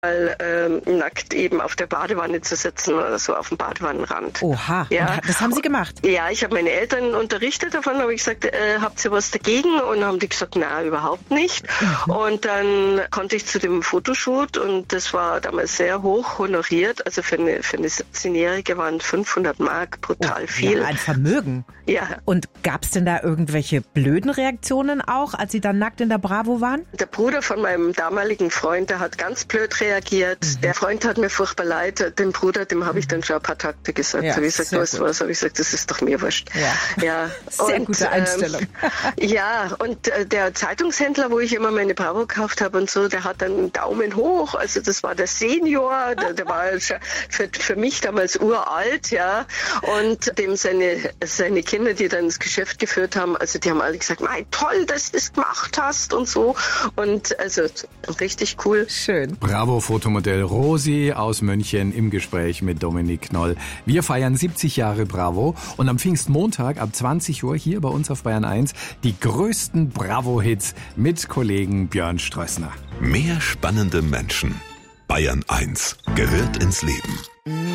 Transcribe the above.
nackt eben auf der Badewanne zu sitzen oder so auf dem Badewannenrand. Oha, ja. Und das haben Sie gemacht? Ja, ich habe meine Eltern unterrichtet davon, habe ich gesagt, habt ihr was dagegen? Und dann haben die gesagt, na, überhaupt nicht. Und dann konnte ich zu dem Fotoshoot und das war damals sehr hoch honoriert. Also für eine 17-Jährige waren 500 Mark brutal viel. Ja, ein Vermögen. Ja. Und gab es denn da irgendwelche blöden Reaktionen auch, als Sie dann nackt in der Bravo waren? Der Bruder von meinem damaligen Freund, der hat ganz blöd reagiert. Der Freund hat mir furchtbar leid. Dem Bruder, dem habe ich dann schon ein paar Takte gesagt. Ja, habe ich gesagt, weißt du was? Habe ich gesagt, das ist doch mir wurscht. Ja. Sehr gute Einstellung. Ja, und der Zeitungshändler, wo ich immer meine Bravo gekauft habe und so, der hat dann einen Daumen hoch. Also das war der Senior, der war für mich damals uralt, ja. Und dem seine Kinder, die dann das Geschäft geführt haben, also die haben alle gesagt, mein toll, dass du es gemacht hast und so. Und also richtig cool. Schön. Bravo-Fotomodell Rosi aus München im Gespräch mit Dominik Knoll. Wir feiern 70 Jahre Bravo und am Pfingstmontag ab 20 Uhr hier bei uns auf Bayern 1 die größten Bravo-Hits mit Kollegen Björn Strössner. Mehr spannende Menschen. Bayern 1 gehört ins Leben.